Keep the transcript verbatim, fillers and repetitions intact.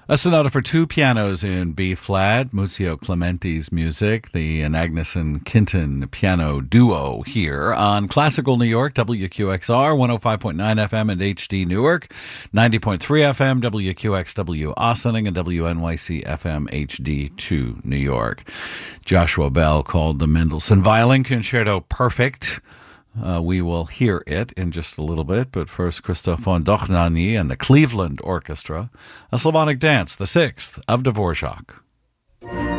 A sonata for two pianos in B flat, Muzio Clementi's music, the Agneson Kinton piano duo here on Classical New York, W Q X R, one oh five point nine F M and H D Newark, ninety point three F M, W Q X W Ossining, and W N Y C F M H D two New York. Joshua Bell called the Mendelssohn Violin Concerto perfect. Uh, we will hear it in just a little bit, but first, Christoph von Dohnanyi and the Cleveland Orchestra, a Slavonic dance, the sixth of Dvorak.